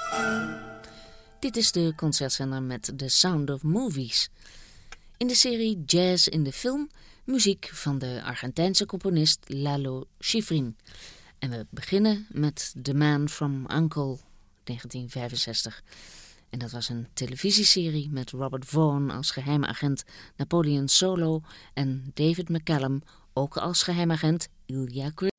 Dit is de concertzender met The Sound of Movies. In de serie Jazz in de Film, muziek van de Argentijnse componist Lalo Schifrin. En we beginnen met The Man from U.N.C.L.E. 1965. En dat was een televisieserie met Robert Vaughn als geheime agent Napoleon Solo en David McCallum ook als geheime agent Ilya